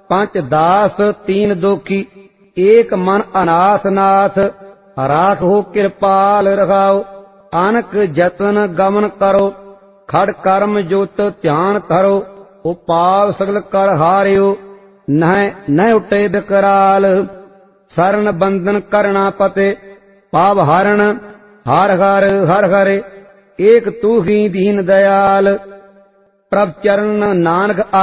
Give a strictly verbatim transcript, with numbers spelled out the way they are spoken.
पंच दास तीन दोखी, एक मन अनाथ नाथ, राख हो कृपाल रखाओ। अनक जतन गमन करो, खड़ कर्म जोत ध्यान धरो। उपाव सगल कर हारियो, नह न उठे बिकराल। शरण बंधन करना पते, पाव हरण हर हर हर हरे। एक तू ही दीन दयाल, प्रभ चरण नानक